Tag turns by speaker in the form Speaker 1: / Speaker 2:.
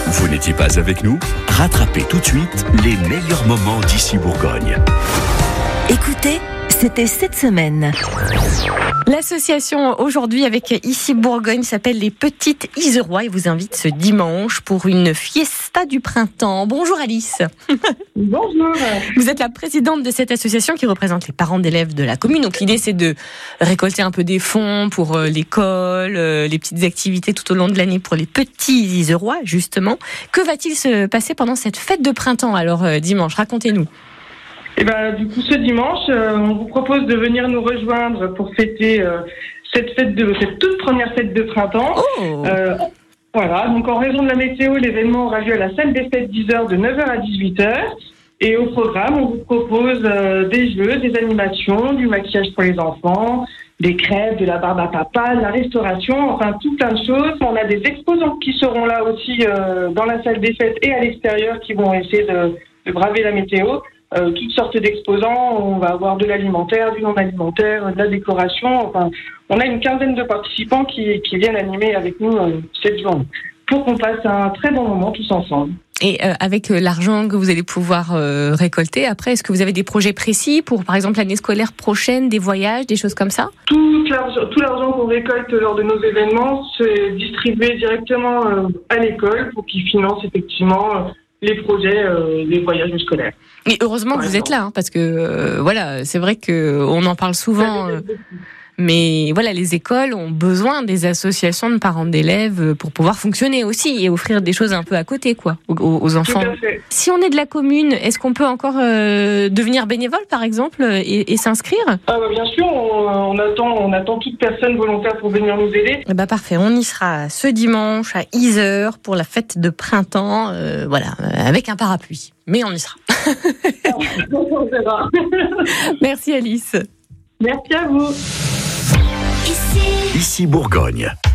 Speaker 1: Vous n'étiez pas avec nous? Rattrapez tout de suite les meilleurs moments d'ici Bourgogne.
Speaker 2: Écoutez, c'était cette semaine.
Speaker 3: L'association aujourd'hui avec Ici Bourgogne s'appelle les Petites Isérois et vous invite ce dimanche pour une fiesta du printemps. Bonjour Alice.
Speaker 4: Bonjour.
Speaker 3: Vous êtes la présidente de cette association qui représente les parents d'élèves de la commune. Donc l'idée c'est de récolter un peu des fonds pour l'école, les petites activités tout au long de l'année pour les petits Isérois justement. Que va-t-il se passer pendant cette fête de printemps alors dimanche? Racontez-nous.
Speaker 4: Et du coup, ce dimanche, on vous propose de venir nous rejoindre pour fêter cette toute première fête de printemps.
Speaker 3: Oh.
Speaker 4: Voilà, donc en raison de la météo, l'événement aura lieu à la salle des fêtes 10h de 9h à 18h. Et au programme, on vous propose des jeux, des animations, du maquillage pour les enfants, des crêpes, de la barbe à papa, de la restauration, enfin tout plein de choses. On a des exposants qui seront là aussi dans la salle des fêtes et à l'extérieur qui vont essayer de braver la météo. Toutes sortes d'exposants, on va avoir de l'alimentaire, du non-alimentaire, de la décoration. Enfin, on a une quinzaine de participants qui viennent animer avec nous cette journée pour qu'on passe un très bon moment tous ensemble.
Speaker 3: Et avec l'argent que vous allez pouvoir récolter, après, est-ce que vous avez des projets précis pour, par exemple, l'année scolaire prochaine, des voyages, des choses comme ça?
Speaker 4: Tout l'argent qu'on récolte lors de nos événements, c'est distribué directement à l'école pour qu'ils financent effectivement les projets, les voyages scolaires.
Speaker 3: Et heureusement que vous êtes là, parce que voilà, c'est vrai que on en parle souvent, mais voilà, les écoles ont besoin des associations de parents d'élèves pour pouvoir fonctionner aussi et offrir des choses un peu à côté, quoi, aux enfants.
Speaker 4: Tout à fait.
Speaker 3: Si on est de la commune, est-ce qu'on peut encore devenir bénévole, par exemple, et s'inscrire?
Speaker 4: Bien sûr, on attend toute personne volontaire pour venir nous aider.
Speaker 3: Parfait, on y sera ce dimanche à Iser pour la fête de printemps, avec un parapluie. Mais on y sera.
Speaker 4: On verra.
Speaker 3: Merci Alice.
Speaker 4: Merci à vous.
Speaker 1: Ici Bourgogne.